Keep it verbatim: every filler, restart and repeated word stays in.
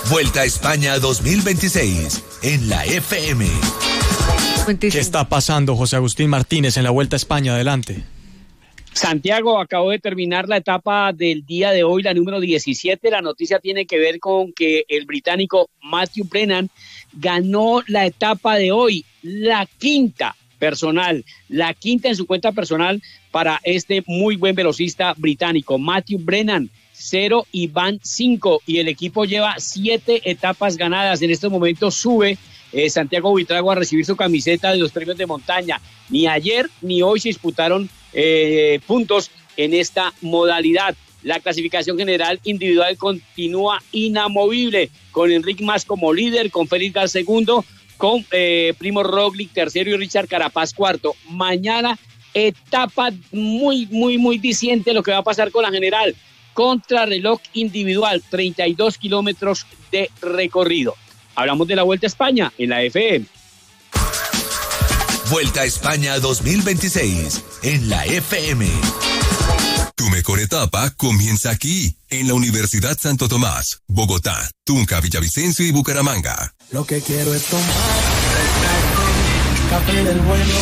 Vuelta a España dos mil veintiséis en la F M. ¿Qué está pasando, José Agustín Martínez, en la Vuelta a España? Adelante. Santiago, acabó de terminar la etapa del día de hoy, la número diecisiete. La noticia tiene que ver con que el británico Matthew Brennan ganó la etapa de hoy, la quinta personal, la quinta en su cuenta personal para este muy buen velocista británico. Matthew Brennan, cero y van cinco, y el equipo lleva siete etapas ganadas. En estos momentos sube eh, Santiago Buitrago a recibir su camiseta de los premios de montaña. Ni ayer ni hoy se disputaron eh, puntos en esta modalidad. La clasificación general individual continúa inamovible, con Enric Mas como líder, con Félix Gal segundo, con eh, Primo Roglic tercero y Richard Carapaz cuarto. Mañana etapa muy, muy, muy diciente lo que va a pasar con la general. Contrarreloj individual, treinta y dos kilómetros de recorrido. Hablamos de la Vuelta a España en la F M. Vuelta a España dos mil veintiséis en la F M. Tu mejor etapa comienza aquí, en la Universidad Santo Tomás, Bogotá, Tunja, Villavicencio y Bucaramanga. Lo que quiero es tomar café del bueno.